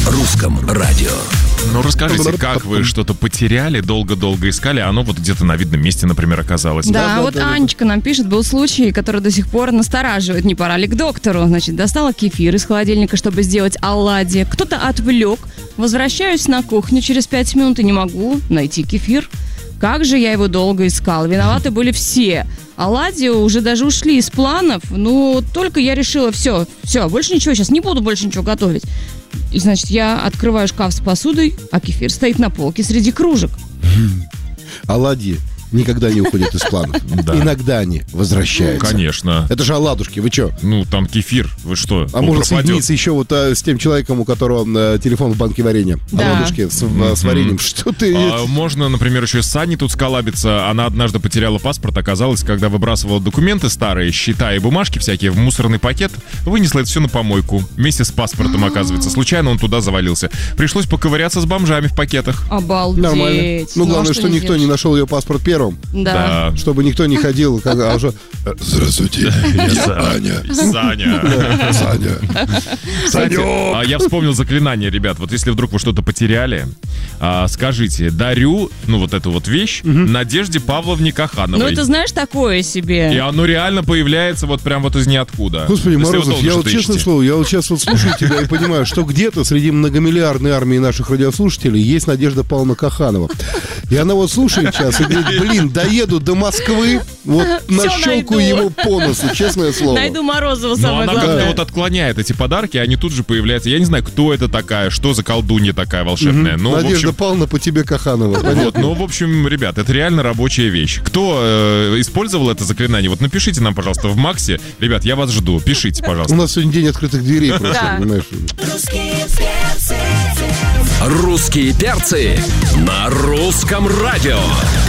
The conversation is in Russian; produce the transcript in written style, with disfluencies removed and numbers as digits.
русском радио. Ну, расскажите, как вы что-то потеряли, долго-долго искали, а оно вот где-то на видном месте, например, оказалось. Да, вот Анечка нам пишет, был случай, который до сих пор настораживает. Не пора ли к доктору? Значит, достала кефир из холодильника, чтобы сделать оладьи. Кто-то отвлек. Возвращаюсь на кухню через 5 минут и не могу найти кефир. Как же я его долго искала. Виноваты были все. Оладьи уже даже ушли из планов. Ну, только я решила, все, больше ничего, сейчас не буду больше ничего готовить. И, значит, я открываю шкаф с посудой, а кефир стоит на полке среди кружек. Оладьи никогда не уходят из планов. Да. Иногда они возвращаются. Конечно. Это же оладушки, вы что? Ну, там кефир, вы что? А можно соединиться еще вот с тем человеком, у которого телефон в банке варенья. Да. Оладушки с вареньем. Что ты... Можно, например, еще с Саней тут сколабиться. Она однажды потеряла паспорт, оказалось, когда выбрасывала документы старые, счета и бумажки всякие в мусорный пакет, вынесла это все на помойку. Вместе с паспортом, оказывается. Случайно он туда завалился. Пришлось поковыряться с бомжами в пакетах. Обалдеть. Нормально. Ну, главное, что никто не нашел ее паспорт первым. Да. Чтобы никто не ходил, а уже... Здравствуйте, я Саня. Кстати, я вспомнил заклинание, ребят. Вот если вдруг вы что-то потеряли, скажите: дарю, ну, вот эту вот вещь Надежде Павловне Кахановой. Ну, это, знаешь, такое себе. И оно реально появляется вот прям вот из ниоткуда. Господи, Если Морозов, вы я вот что-то честное ищете. слово, я вот сейчас вот слушаю тебя и понимаю, что где-то среди многомиллиардной армии наших радиослушателей есть Надежда Павловна Каханова. И она вот слушает сейчас и говорит: блин, доеду до Москвы, вот нащелкаю ему по носу, честное слово. Найду Морозова, Но самое она главное. как-то вот отклоняет эти подарки, они тут же появляются. Я не знаю, кто это такая, что за колдунья такая волшебная. Но, Надежда в общем, Павловна по тебе Каханова. вот, Понятно. ну, в общем, ребят, это реально рабочая вещь. Кто использовал это заклинание, вот напишите нам, пожалуйста, в Максе. Ребят, я вас жду, пишите, У пожалуйста. нас сегодня день открытых дверей просто, Да. понимаешь? Русские перцы на русском радио.